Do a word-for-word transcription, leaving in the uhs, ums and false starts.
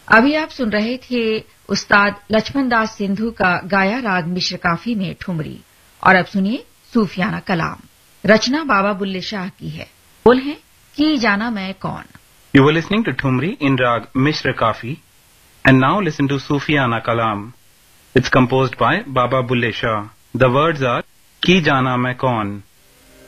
अभी आप सुन रहे थे उस्ताद लक्ष्मण दास सिंधु का गाया राग मिश्र काफी में ठुमरी। और अब सुनिए सूफियाना कलाम। रचना बाबा बुल्ले शाह की है। बोल है कि जाना मैं कौन। You were listening to Thumri in Rag Mishra Kafi, and now listen to Sufiana Kalam. It's composed by Baba Bulle Shah. The words are Ki Jana Main Kaun.